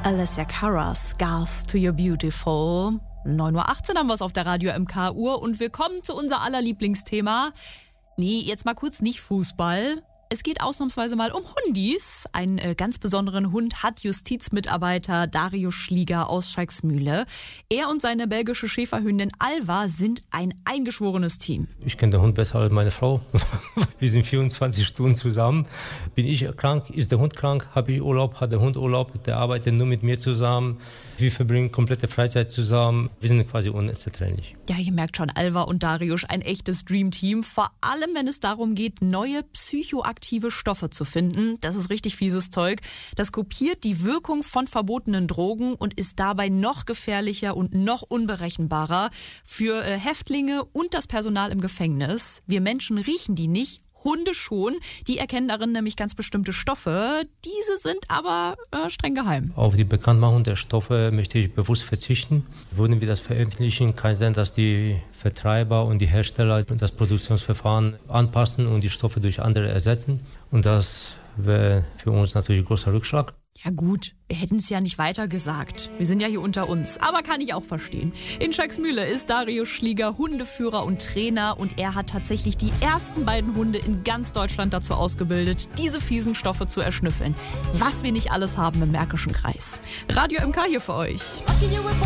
Alessia Cara, Scars to Your Beautiful. 9.18 Uhr haben wir es auf der Radio MK-Uhr und wir kommen zu unser aller Lieblingsthema. Nee, jetzt mal kurz nicht Fußball. Es geht ausnahmsweise mal um Hundis. Einen ganz besonderen Hund hat Justizmitarbeiter Darius Schlieger aus Schalksmühle. Er und seine belgische Schäferhündin Alva sind ein eingeschworenes Team. Ich kenne den Hund besser als meine Frau. Wir sind 24 Stunden zusammen. Bin ich krank, ist der Hund krank, habe ich Urlaub, hat der Hund Urlaub, der arbeitet nur mit mir zusammen. Wir verbringen komplette Freizeit zusammen. Wir sind quasi unzertrennlich. Ja, ihr merkt schon, Alva und Darius, ein echtes Dreamteam. Vor allem, wenn es darum geht, neue psychoaktive Stoffe zu finden. Das ist richtig fieses Zeug. Das kopiert die Wirkung von verbotenen Drogen und ist dabei noch gefährlicher und noch unberechenbarer für Häftlinge und das Personal im Gefängnis. Wir Menschen riechen die nicht. Hunde schon, die erkennen darin nämlich ganz bestimmte Stoffe. Diese sind aber streng geheim. Auf die Bekanntmachung der Stoffe möchte ich bewusst verzichten. Würden wir das veröffentlichen, kann sein, dass die Vertreiber und die Hersteller das Produktionsverfahren anpassen und die Stoffe durch andere ersetzen. Und das wäre für uns natürlich ein großer Rückschlag. Ja gut, wir hätten es ja nicht weiter gesagt. Wir sind ja hier unter uns, aber kann ich auch verstehen. In Schalksmühle ist Darius Schlieger Hundeführer und Trainer und er hat tatsächlich die ersten beiden Hunde in ganz Deutschland dazu ausgebildet, diese fiesen Stoffe zu erschnüffeln. Was wir nicht alles haben im Märkischen Kreis. Radio MK hier für euch.